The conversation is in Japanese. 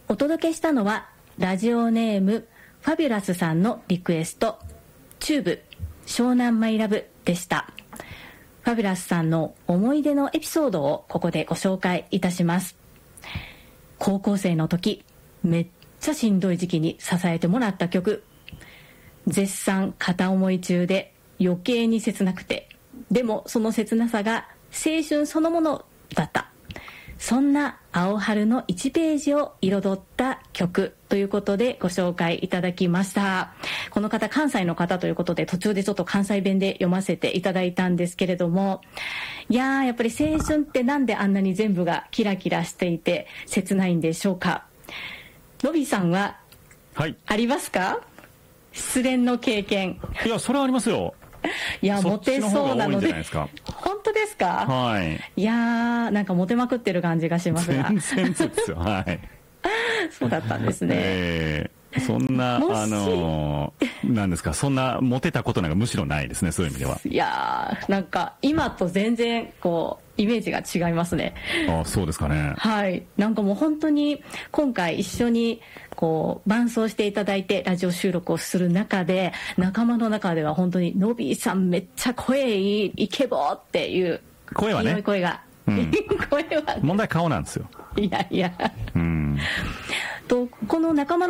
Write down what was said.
お届けしたのはラジオネームファビュラスさんのリクエスト、チューブ湘南マイラブでした。ファビュラスさんの思い出のエピソードをここでご紹介いたします。高校生の時、めっちゃしんどい時期に支えてもらった曲、絶賛片思い中で余計に切なくて、でもその切なさが青春そのものだった、そんな青春の1ページを彩った曲ということでご紹介いただきました。この方関西の方ということで、途中でちょっと関西弁で読ませていただいたんですけれども、やっぱり青春ってなんであんなに全部がキラキラしていて切ないんでしょうか。のびさんはありますか？失恋の経験。 いや、それはありますよ。 いや、モテそうなので。 本当ですか？ はい。 いやー、なんかモテまくってる感じがしますが。 全然そうですよ。はい。 そうだったんですね。 そんな、なんですか、そんなモテたことなんかむしろないですね、そういう意味では。 いやー、なんか今と全然こう、イメージが違いますね。 あ、そうですかね。 はい。なんかもう本当に今回一緒にこう伴奏していただいてラジオ収録をする中で、仲間の中では本当にのびーさんめっちゃ声いい、イケボーっていう声はね、 声が、 うん、 声は問題顔なんですよ。 いやいや、 うん、 とこの仲間